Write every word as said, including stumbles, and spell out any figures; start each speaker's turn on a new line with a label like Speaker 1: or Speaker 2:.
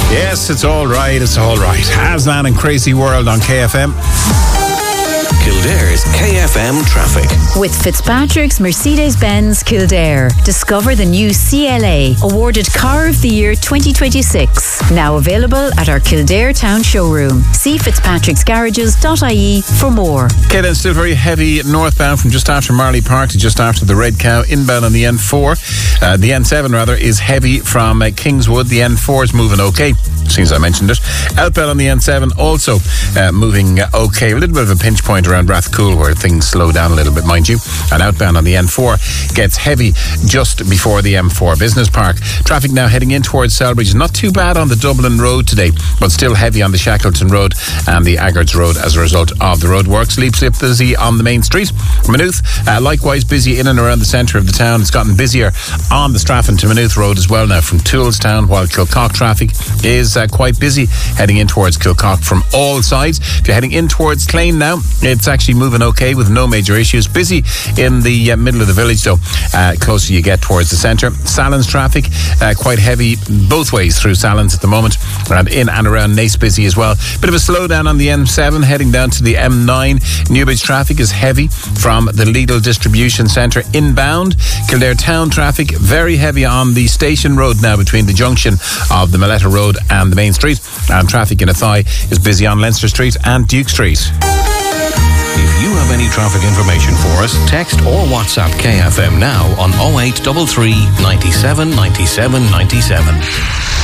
Speaker 1: Yes, it's all right, it's all right. Aslan and Crazy World on K F M.
Speaker 2: Kildare's K F M traffic.
Speaker 3: With Fitzpatrick's Mercedes-Benz Kildare. Discover the new C L A, awarded Car of the Year twenty twenty-six. Now available at our Kildare Town showroom. See fitzpatricks garages dot I E for more.
Speaker 1: Okay, then still very heavy northbound from just after Marley Park to just after the Red Cow. Inbound on the N four. Uh, the N seven, rather, is heavy from uh, Kingswood. The N four is moving okay, since I mentioned it. Outbound on the N seven also uh, moving uh, okay. A little bit of a pinch point around Rathcoole where things slow down a little bit, mind you. And outbound on the N four gets heavy just before the M four Business Park. Traffic now heading in towards Selbridge. Not too bad on the Dublin Road today, but still heavy on the Shackleton Road and the Aggards Road as a result of the roadworks. Leap Slip busy on the main street. Maynooth, uh, likewise busy in and around the centre of the town. It's gotten busier on the Strafford to Maynooth Road as well now from Toolstown, while Kilcock traffic is uh, quite busy heading in towards Kilcock from all sides. If you're heading in towards Clane now, it's actually moving okay with no major issues. Busy in the uh, middle of the village though, uh, closer you get towards the centre. Sallins traffic uh, quite heavy both ways through Sallins at the moment, and in and around Nace busy as well. Bit of a slowdown on the M seven heading down to the M nine. Newbridge traffic is heavy from the Lidl distribution centre inbound. Kildare town traffic very heavy on the Station Road now between the junction of the Maletta Road and the main street, and traffic in Athy is busy on Leinster Street and Duke Street.
Speaker 2: If you have any traffic information for us, text or WhatsApp K F M now on oh eight three three, nine seven, nine seven, nine seven.